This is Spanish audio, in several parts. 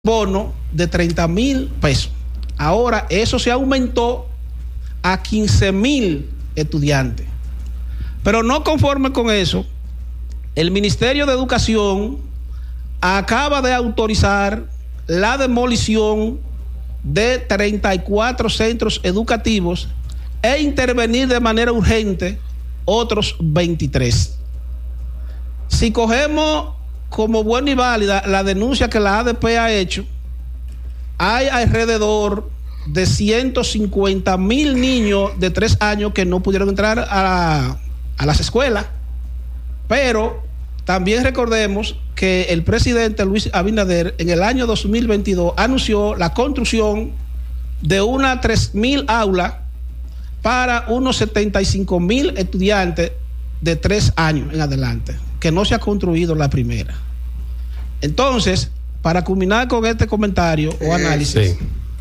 bono de 30,000 pesos. Ahora eso se aumentó a 15,000 estudiantes. Pero no conforme con eso, el Ministerio de Educación acaba de autorizar la demolición de 34 centros educativos e intervenir de manera urgente otros 23. Si cogemos como buena y válida la denuncia que la ADP ha hecho, hay alrededor de 150,000 niños de 3 años que no pudieron entrar a las escuelas. Pero también recordemos que el presidente Luis Abinader en el año 2022 anunció la construcción de unas 3,000 aulas para unos 75,000 estudiantes de 3 años en adelante, que no se ha construido la primera. Entonces, para culminar con este comentario o análisis,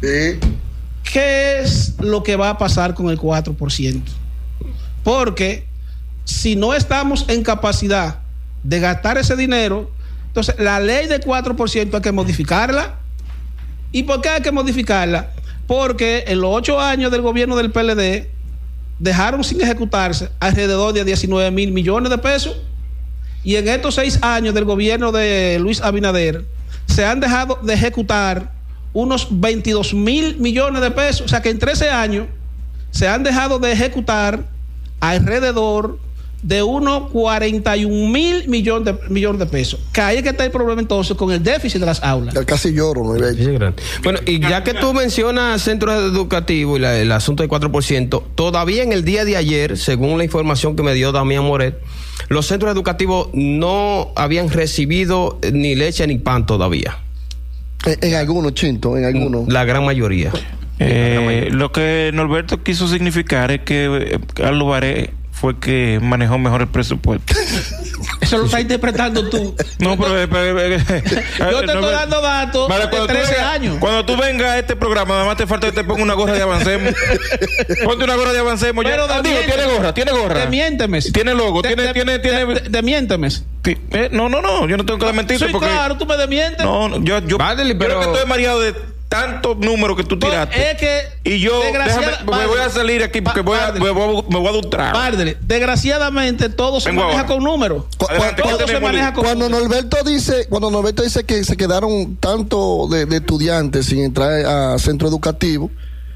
¿qué es lo que va a pasar con el 4%? Porque si no estamos en capacidad de gastar ese dinero, entonces la ley de 4% hay que modificarla. ¿Y por qué hay que modificarla? Porque en los 8 años del gobierno del PLD dejaron sin ejecutarse alrededor de 19,000 millones de pesos, y en estos 6 años del gobierno de Luis Abinader se han dejado de ejecutar unos 22,000 millones de pesos. O sea que en 13 años se han dejado de ejecutar alrededor de unos 41,000 millones de pesos. Que ahí es que está el problema entonces con el déficit de las aulas. Casi lloro, ¿no? Bueno, y ya que tú mencionas centros educativos y el asunto del 4%, todavía en el día de ayer, según la información que me dio Damián Moret, los centros educativos no habían recibido ni leche ni pan todavía. En algunos, Chinto, en algunos. La gran mayoría. Lo que Norberto quiso significar es que Carlos Baré fue que manejó mejor el presupuesto. Eso lo estás interpretando tú. No, pero yo te estoy dando datos de 13 años. Cuando tú vengas a este programa, nada más te falta que te ponga una gorra de Avancemos. Ponte una gorra de Avancemos. Pero tiene gorra. Demiénteme. Tiene logo, tiene. Demiénteme. No, yo no tengo que desmentirte. Sí, porque claro, tú me demientes. No, yo Vale, pero creo que estoy mareado de tantos números que tú tiraste. Es que y yo me voy a salir aquí porque me voy a adultrar. Desgraciadamente todo se maneja con números. Cuando Norberto dice que se quedaron tanto de estudiantes sin entrar a centro educativo,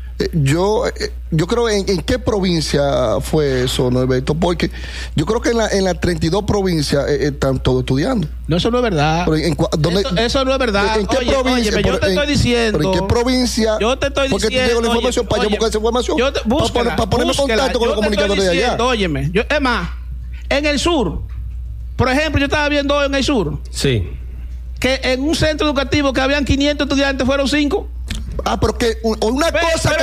yo creo en qué provincia fue eso, Norberto, porque yo creo que en las 32 provincias están todos estudiando. No, eso no es verdad. Eso no es verdad. ¿En qué provincia? Yo te estoy diciendo. ¿En qué provincia? Yo te estoy diciendo. Porque tú tienes la información para yo buscar esa información. Para ponerme en contacto con los comunicadores de allá. Óyeme, es más, en el sur, por ejemplo, yo estaba viendo hoy en el sur. Sí. Que en un centro educativo que habían 500 estudiantes fueron 5. Pero que una cosa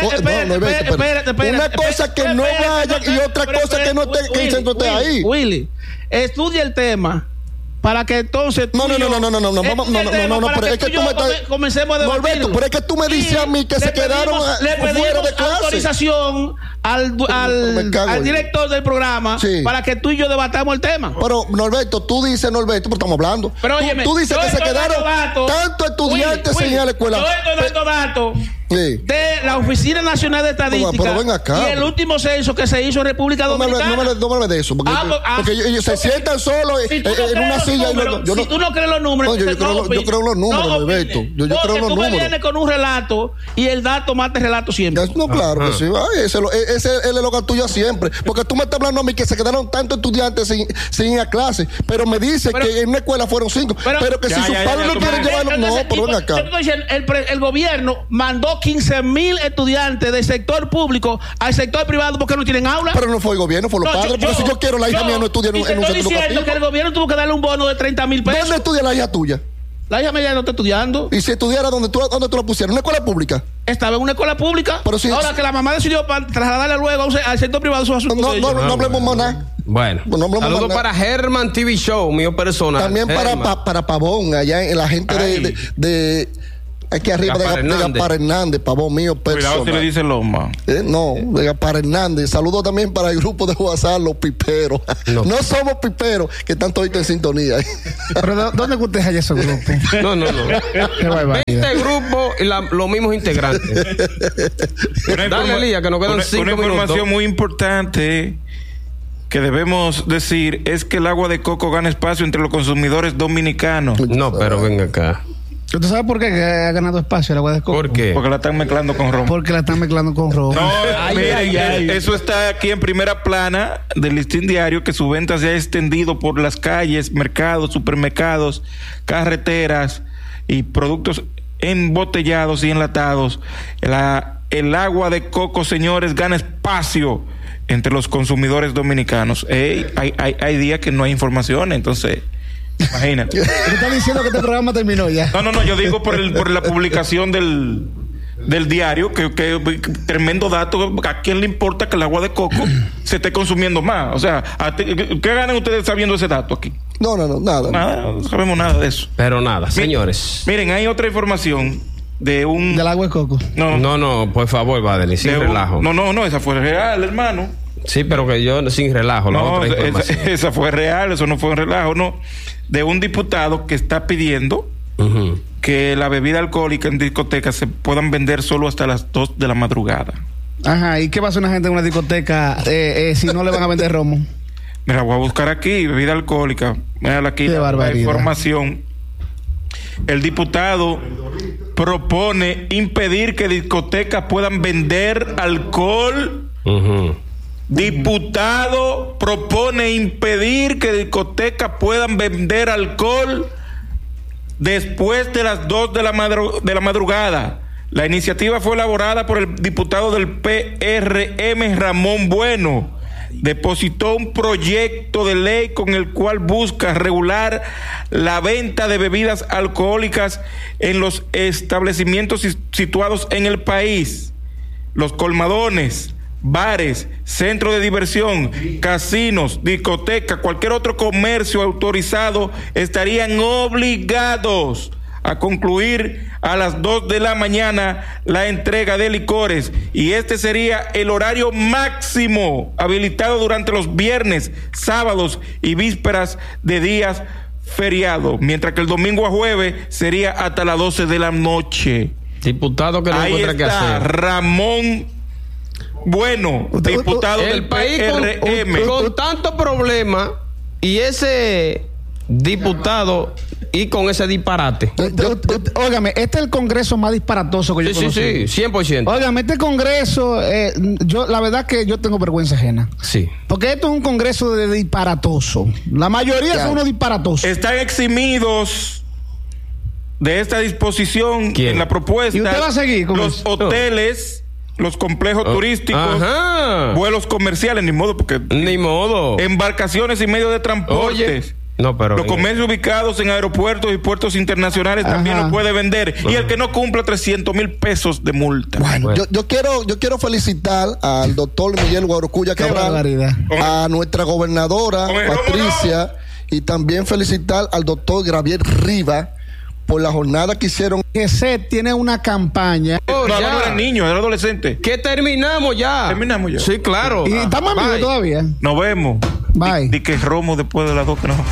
que no vayan y otra cosa que no esté, que el centro esté ahí. Willy, estudia el tema para que entonces no, pero es que tú me estás comencemos a debatir. Norberto, pero es que tú me dices a mí que se quedaron fuera de clase. Autorización al director del programa para que tú y yo debatamos el tema. Pero Norberto, pero estamos hablando. Pero óyeme, tú dices que se quedaron tantos estudiantes sin ir a la escuela. Yo estoy dando datos de la Oficina Nacional de Estadística pero ven acá, y el último censo que se hizo en República Dominicana. No me hables de eso, porque ellos se sientan solos en una silla. Si tú no crees los números, yo creo en los números, Norberto. Yo creo en los números. Tú vienes con un relato y el dato mata el relato siempre. No, claro que sí. Ese es el eslogan tuyo siempre. Porque tú me estás hablando a mí que se quedaron tantos estudiantes sin ir a clase, pero me dice que en una escuela fueron 5. Pero que si sus padres no quieren llevarlo, no, pero ven acá. El gobierno mandó 15,000 estudiantes del sector público al sector privado porque no tienen aula. Pero no fue el gobierno, fue los padres. Porque si yo quiero, la hija mía no estudia en un centro educativo. Estoy diciendo que el gobierno tuvo que darle un bono de 30,000 pesos. ¿Dónde estudia la hija tuya? La hija mía no está estudiando. ¿Y si estudiara dónde tú la pusieras? ¿En una escuela pública? Estaba en una escuela pública. Pero si, ahora que la mamá decidió trasladarla luego al sector privado. No hablemos más nada. Bueno, saludos para Herman TV Show, mío personal. También para Pavón, allá en la gente Aquí arriba de Gaspar Hernández, pavón mío personal. Cuidado si le dice Loma. No, de Gaspar Hernández. Saludos también para el grupo de WhatsApp, los piperos. No somos piperos, que están todos en sintonía. ¿Pero dónde usted halla ese grupo? No. 20 grupos y los mismos integrantes. Dale, Elías, que nos quedan 5 minutos. Una información muy importante que debemos decir es que el agua de coco gana espacio entre los consumidores dominicanos. No, pero venga acá. ¿Usted sabe por qué ha ganado espacio el agua de coco? ¿Por qué? Porque la están mezclando con ron. Porque la están mezclando con ron. No, miren, eso está aquí en primera plana del Listín Diario, que su venta se ha extendido por las calles, mercados, supermercados, carreteras y productos embotellados y enlatados. El agua de coco, señores, gana espacio entre los consumidores dominicanos. Hay días que no hay información, entonces... Imagínate. ¿Usted está diciendo que este programa terminó ya? No, yo digo por la publicación del diario, que tremendo dato. ¿A quién le importa que el agua de coco se esté consumiendo más? O sea, ¿qué ganan ustedes sabiendo ese dato aquí? No, nada. No sabemos nada de eso. Pero nada, señores. Miren, hay otra información del agua de coco. No, por favor, Badeli, sin relajo. No, esa fue real, hermano. Sí, pero que yo sin relajo. Esa fue real, eso no fue un relajo, no. De un diputado que está pidiendo que la bebida alcohólica en discotecas se puedan vender solo hasta las 2 de la madrugada. Ajá, ¿y qué va a hacer una gente en una discoteca si no le van a vender romo? Mira, voy a buscar aquí, bebida alcohólica. Mira aquí la información. El diputado propone impedir que discotecas puedan vender alcohol. Diputado propone impedir que discotecas puedan vender alcohol después de las 2 de la madrugada. La iniciativa fue elaborada por el diputado del PRM, Ramón Bueno. Depositó un proyecto de ley con el cual busca regular la venta de bebidas alcohólicas en los establecimientos situados en el país. Los colmadones, bares, centros de diversión, casinos, discotecas, cualquier otro comercio autorizado estarían obligados a concluir a las 2 de la mañana la entrega de licores, y este sería el horario máximo habilitado durante los viernes, sábados y vísperas de días feriados, mientras que el domingo a jueves sería hasta las 12 de la noche. Diputado que no encuentra qué hacer. Ramón Bueno, diputado del país PRM. Con tanto problema, y ese diputado y con ese disparate. Óigame, este es el congreso más disparatoso que yo conocí. Sí, 100%. Óigame, este congreso, la verdad que yo tengo vergüenza ajena. Sí. Porque esto es un congreso de disparatoso. La mayoría son unos disparatosos. Están eximidos de esta disposición en la propuesta. ¿Y usted va a seguir con los hoteles, los complejos turísticos, vuelos comerciales, ni modo, embarcaciones y medios de transporte. Los comercios ubicados en aeropuertos y puertos internacionales también lo puede vender. Y el que no cumpla 300,000 pesos de multa. Bueno, yo quiero felicitar al doctor Miguel Guarocuya Cabral, a nuestra gobernadora Patricia, y también felicitar al doctor Gabriel Rivas por la jornada que hicieron. Que se tiene una campaña. No era niño, era adolescente. Que terminamos ya. Sí, claro. ¿Y estamos amigos todavía? Nos vemos. Bye. Di que Romo después de las 2 que no.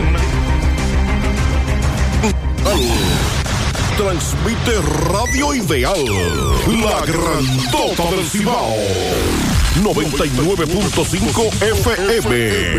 Transmite Radio Ideal, la grandota del Cibao, 99.5 FM.